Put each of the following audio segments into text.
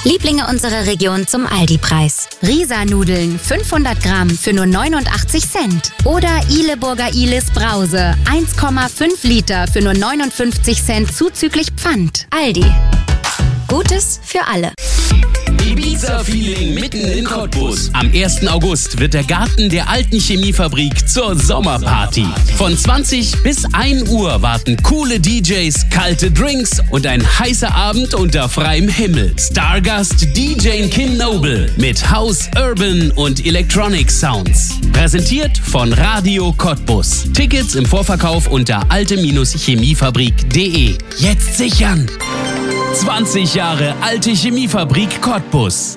Lieblinge unserer Region zum Aldi-Preis. Risa-Nudeln 500 Gramm für nur 89 Cent. Oder Ihleburger Ihles Brause 1,5 Liter für nur 59 Cent zuzüglich Pfand. Aldi. Gutes für alle. Ibiza-Feeling mitten in Cottbus. Am 1. August wird der Garten der alten Chemiefabrik zur Sommerparty. Von 20 bis 1 Uhr warten coole DJs, kalte Drinks und ein heißer Abend unter freiem Himmel. Stargast DJ Kim Noble mit House, Urban und Electronic Sounds. Präsentiert von Radio Cottbus. Tickets im Vorverkauf unter alte-chemiefabrik.de. Jetzt sichern! 20 Jahre alte Chemiefabrik Cottbus.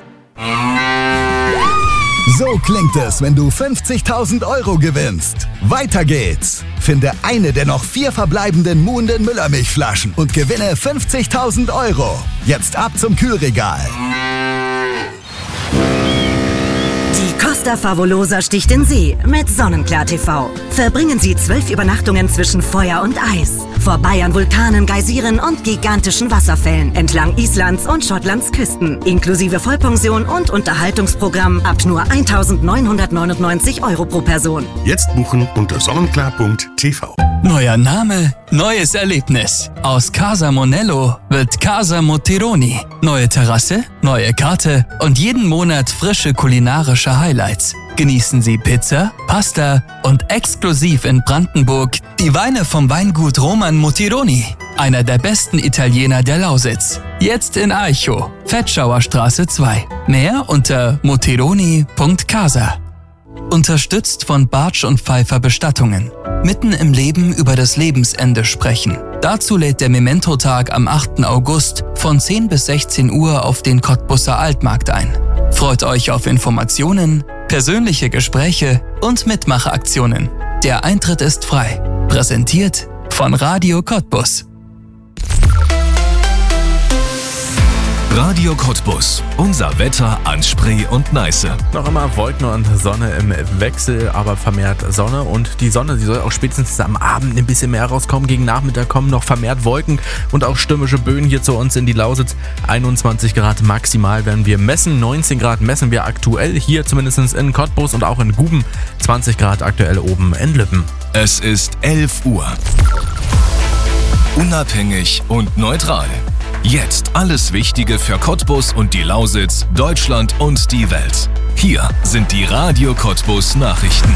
So klingt es, wenn du 50.000 € gewinnst. Weiter geht's. Finde eine der noch 4 verbleibenden Muhnden Müllermilchflaschen und gewinne 50.000 €. Jetzt ab zum Kühlregal. Die Costa Favolosa sticht in See mit Sonnenklar TV. Verbringen Sie 12 Übernachtungen zwischen Feuer und Eis. Vorbei an Vulkanen, Geysiren und gigantischen Wasserfällen entlang Islands und Schottlands Küsten. Inklusive Vollpension und Unterhaltungsprogramm ab nur 1.999 € pro Person. Jetzt buchen unter sonnenklar.tv. Neuer Name, neues Erlebnis. Aus Casa Monello wird Casa Motironi. Neue Terrasse, neue Karte und jeden Monat frische kulinarische Highlights. Genießen Sie Pizza, Pasta und exklusiv in Brandenburg die Weine vom Weingut Roman Motironi, einer der besten Italiener der Lausitz. Jetzt in Aichow, Fettschauerstraße 2. Mehr unter motironi.casa. Unterstützt von Bartsch und Pfeiffer Bestattungen. Mitten im Leben über das Lebensende sprechen. Dazu lädt der Memento-Tag am 8. August von 10 bis 16 Uhr auf den Cottbuser Altmarkt ein. Freut euch auf Informationen, persönliche Gespräche und Mitmachaktionen. Der Eintritt ist frei. Präsentiert von Radio Cottbus. Radio Cottbus. Unser Wetter an Spree und Neiße. Noch immer Wolken und Sonne im Wechsel, aber vermehrt Sonne. Und die Sonne, die soll auch spätestens am Abend ein bisschen mehr rauskommen. Gegen Nachmittag kommen noch vermehrt Wolken und auch stürmische Böen hier zu uns in die Lausitz. 21 Grad maximal werden wir messen. 19 Grad messen wir aktuell hier zumindest in Cottbus und auch in Guben. 20 Grad aktuell oben in Lippen. Es ist 11 Uhr. Unabhängig und neutral. Jetzt alles Wichtige für Cottbus und die Lausitz, Deutschland und die Welt. Hier sind die Radio Cottbus Nachrichten.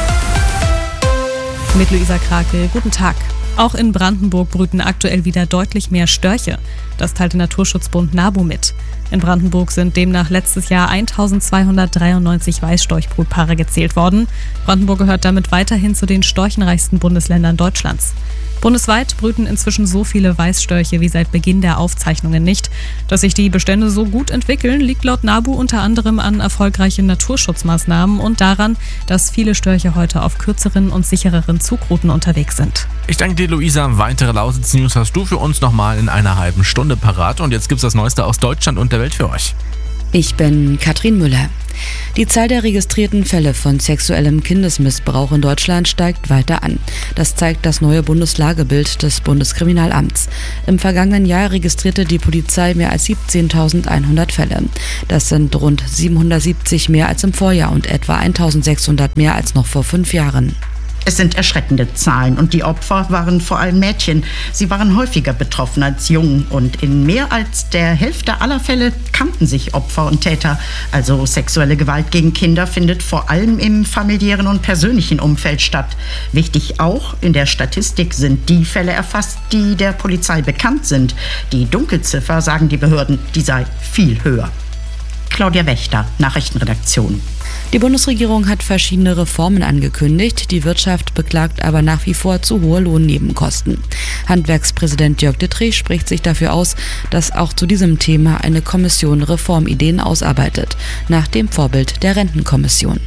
Mit Luisa Krakel, guten Tag. Auch in Brandenburg brüten aktuell wieder deutlich mehr Störche. Das teilte Naturschutzbund NABU mit. In Brandenburg sind demnach letztes Jahr 1293 Weißstorchbrutpaare gezählt worden. Brandenburg gehört damit weiterhin zu den storchenreichsten Bundesländern Deutschlands. Bundesweit brüten inzwischen so viele Weißstörche wie seit Beginn der Aufzeichnungen nicht. Dass sich die Bestände so gut entwickeln, liegt laut NABU unter anderem an erfolgreichen Naturschutzmaßnahmen und daran, dass viele Störche heute auf kürzeren und sichereren Zugrouten unterwegs sind. Ich danke dir, Luisa. Weitere Lausitz-News hast du für uns nochmal in einer halben Stunde parat. Und jetzt gibt's das Neueste aus Deutschland und der Welt für euch. Ich bin Katrin Müller. Die Zahl der registrierten Fälle von sexuellem Kindesmissbrauch in Deutschland steigt weiter an. Das zeigt das neue Bundeslagebild des Bundeskriminalamts. Im vergangenen Jahr registrierte die Polizei mehr als 17.100 Fälle. Das sind rund 770 mehr als im Vorjahr und etwa 1.600 mehr als noch vor 5 Jahren. Es sind erschreckende Zahlen und die Opfer waren vor allem Mädchen. Sie waren häufiger betroffen als Jungen und in mehr als der Hälfte aller Fälle kannten sich Opfer und Täter. Also sexuelle Gewalt gegen Kinder findet vor allem im familiären und persönlichen Umfeld statt. Wichtig auch, in der Statistik sind die Fälle erfasst, die der Polizei bekannt sind. Die Dunkelziffer, sagen die Behörden, die sei viel höher. Claudia Wächter, Nachrichtenredaktion. Die Bundesregierung hat verschiedene Reformen angekündigt. Die Wirtschaft beklagt aber nach wie vor zu hohe Lohnnebenkosten. Handwerkspräsident Jörg Dittrich spricht sich dafür aus, dass auch zu diesem Thema eine Kommission Reformideen ausarbeitet, nach dem Vorbild der Rentenkommission.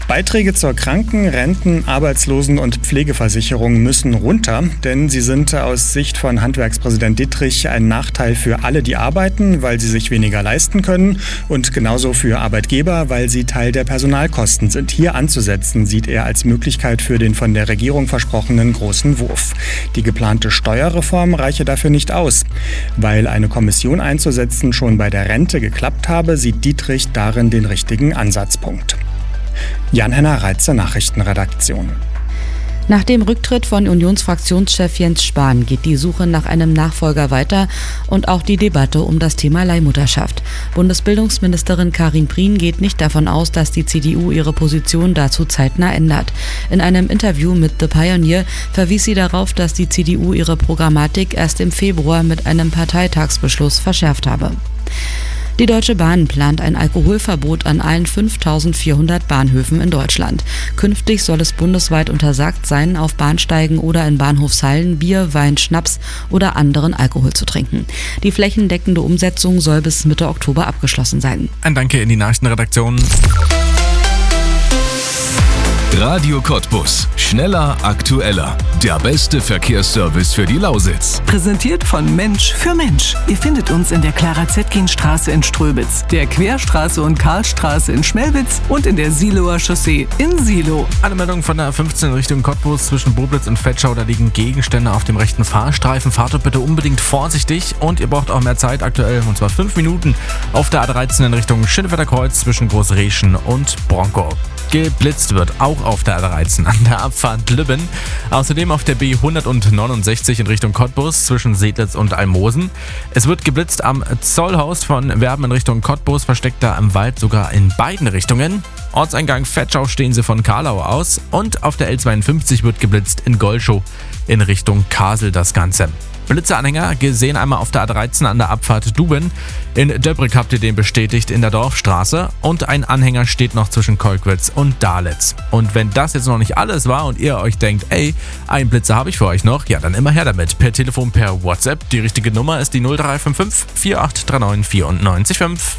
Beiträge zur Kranken-, Renten-, Arbeitslosen- und Pflegeversicherung müssen runter, denn sie sind aus Sicht von Handwerkspräsident Dittrich ein Nachteil für alle, die arbeiten, weil sie sich weniger leisten können und genauso für Arbeitgeber, weil sie Teil der Personalkosten sind. Hier anzusetzen, sieht er als Möglichkeit für den von der Regierung versprochenen großen Wurf. Die geplante Steuerreform reiche dafür nicht aus. Weil eine Kommission einzusetzen schon bei der Rente geklappt habe, sieht Dittrich darin den richtigen Ansatzpunkt. Jan-Henner Reitze, Nachrichtenredaktion. Nach dem Rücktritt von Unionsfraktionschef Jens Spahn geht die Suche nach einem Nachfolger weiter und auch die Debatte um das Thema Leihmutterschaft. Bundesbildungsministerin Karin Prien geht nicht davon aus, dass die CDU ihre Position dazu zeitnah ändert. In einem Interview mit The Pioneer verwies sie darauf, dass die CDU ihre Programmatik erst im Februar mit einem Parteitagsbeschluss verschärft habe. Die Deutsche Bahn plant ein Alkoholverbot an allen 5.400 Bahnhöfen in Deutschland. Künftig soll es bundesweit untersagt sein, auf Bahnsteigen oder in Bahnhofshallen Bier, Wein, Schnaps oder anderen Alkohol zu trinken. Die flächendeckende Umsetzung soll bis Mitte Oktober abgeschlossen sein. Ein Danke in die Nachrichtenredaktion. Radio Cottbus. Schneller, aktueller. Der beste Verkehrsservice für die Lausitz. Präsentiert von Mensch für Mensch. Ihr findet uns in der Clara-Zetkin-Straße in Ströbitz, der Querstraße und Karlstraße in Schmelwitz und in der Siloer Chaussee in Silo. Eine Meldung von der 15 Richtung Cottbus zwischen Boblitz und Vetschau. Da liegen Gegenstände auf dem rechten Fahrstreifen. Fahrt dort bitte unbedingt vorsichtig und ihr braucht auch mehr Zeit aktuell, und zwar 5 Minuten auf der A13 in Richtung Schönefetter Kreuz zwischen Großreschen und Bronkow. Geblitzt wird auch auf der A13 an der Abfahrt Lübben. Außerdem auf der B169 in Richtung Cottbus zwischen Sedlitz und Almosen. Es wird geblitzt am Zollhaus von Werben in Richtung Cottbus, versteckt da im Wald sogar in beiden Richtungen. Ortseingang Vetschau stehen sie von Karlau aus und auf der L52 wird geblitzt in Golschow in Richtung Kasel das Ganze. Blitzeanhänger gesehen einmal auf der A13 an der Abfahrt Duben. In Döbrick habt ihr den bestätigt in der Dorfstraße und ein Anhänger steht noch zwischen Kolkwitz und Dalitz. Und wenn das jetzt noch nicht alles war und ihr euch denkt, ey, einen Blitzer habe ich für euch noch, ja dann immer her damit. Per Telefon, per WhatsApp. Die richtige Nummer ist die 0355 4839 94,5.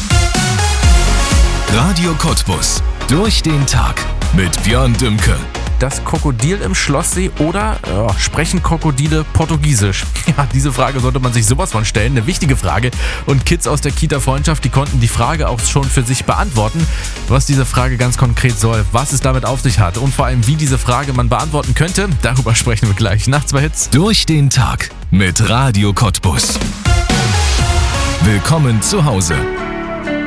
Radio Cottbus. Durch den Tag mit Björn Dümke. Das Krokodil im Schlosssee oder sprechen Krokodile Portugiesisch? Ja, diese Frage sollte man sich sowas von stellen. Eine wichtige Frage. Und Kids aus der Kita Freundschaft, die konnten die Frage auch schon für sich beantworten. Was diese Frage ganz konkret soll, was es damit auf sich hat und vor allem, wie diese Frage man beantworten könnte, darüber sprechen wir gleich nach 2 Hits. Durch den Tag mit Radio Cottbus. Willkommen zu Hause.